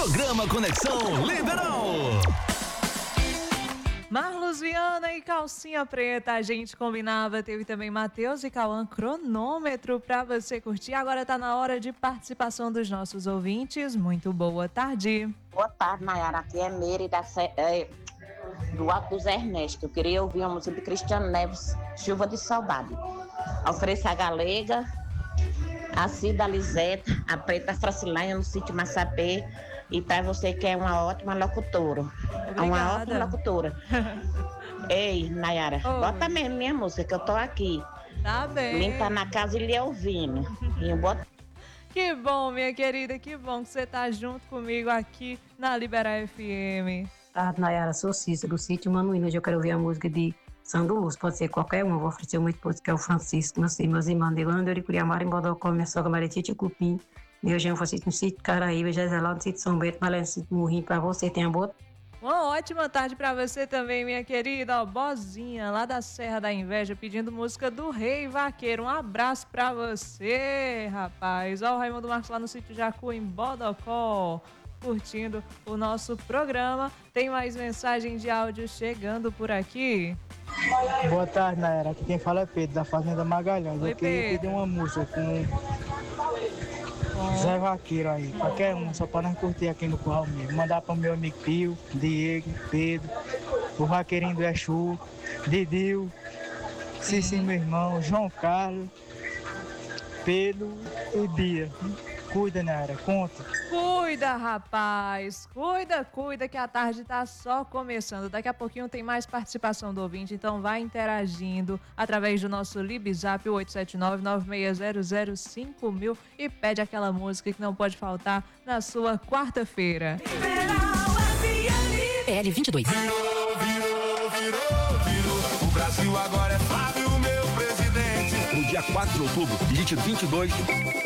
Programa Conexão Liberal. Marlos Viana e Calcinha Preta, a gente combinava. Teve também Matheus e Cauã, Cronômetro, pra você curtir. Agora tá na hora de participação dos nossos ouvintes. Muito boa tarde. Boa tarde, Nayara. Aqui é Meire do Alto dos Ernesto. Eu queria ouvir a música de Cristiano Neves, Chuva de Saudade. Ofereço a Galega, a Cida Liseta, a Preta Fracilândia no sítio Massapê. E para você que é uma ótima locutora. Obrigada. Uma ótima locutora. Ei, Nayara, Oi. bota mesmo minha música, que eu tô aqui. Tá bem. Mim tá na casa e lhe ouvindo. E eu boto... Que bom, minha querida, que bom que você tá junto comigo aqui na Liberal FM. Tarde, Nayara, sou Cícero, do sítio Manuíno. Hoje eu quero ouvir a música de Sandro Luz, pode ser qualquer uma. Vou oferecer uma esposa que é o Francisco, meus irmãos Deulando, Euricuiamara, em Bodocó, minha sogra Maretite e Cupim. Meu genro Francisco no sítio Caraíba, Jezelão no sítio São Bento, Malé no sítio Murrim. Pra você, tenha boa. Uma ótima tarde pra você também, minha querida. Ó, Bozinha, lá da Serra da Inveja, pedindo música do Rei Vaqueiro. Um abraço pra você, rapaz. Ó, o Raimundo Marcos lá no sítio Jacu, em Bodocó, curtindo o nosso programa. Tem mais mensagem de áudio chegando por aqui. Boa tarde, Nayara. Aqui quem fala é Pedro, da Fazenda Magalhães. Oi, Eu queria Pedro. pedir uma música com Zé Vaqueiro aí, qualquer um, só para nós curtir aqui no curral mesmo. Mandar para o meu amigo Pio, Diego, Pedro, o Vaqueirinho do Exu, Didil, Cici, meu irmão, João Carlos, Pedro e Bia. Cuida, Nayara, conta. Cuida, rapaz. Cuida que a tarde tá só começando. Daqui a pouquinho tem mais participação do ouvinte, então vai interagindo através do nosso Libzap 879-9600-5000 e pede aquela música que não pode faltar na sua quarta-feira. PL22. Virou. O Brasil agora é Flávio, meu presidente. No dia 4 de outubro, digite 22.